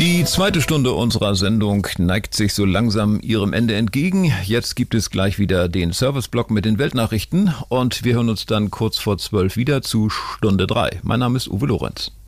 Die zweite Stunde unserer Sendung neigt sich so langsam ihrem Ende entgegen. Jetzt gibt es gleich wieder den Serviceblock mit den Weltnachrichten und wir hören uns dann kurz vor 12 wieder zu Stunde 3. Mein Name ist Uwe Lorenz.